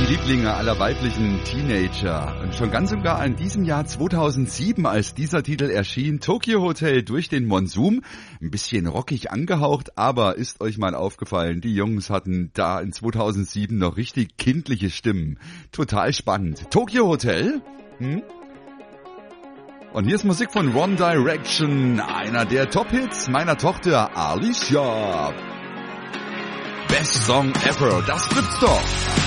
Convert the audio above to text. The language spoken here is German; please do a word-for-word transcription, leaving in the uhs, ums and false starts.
Die Lieblinge aller weiblichen Teenager. Und schon ganz und gar in diesem Jahr zweitausendsieben, als dieser Titel erschien, Tokio Hotel durch den Monsum. Ein bisschen rockig angehaucht, aber ist euch mal aufgefallen, die Jungs hatten da in zweitausendsieben noch richtig kindliche Stimmen. Total spannend. Tokio Hotel? Hm? Und hier ist Musik von One Direction, einer der Top-Hits meiner Tochter Alicia. Best Song ever, das gibt's doch.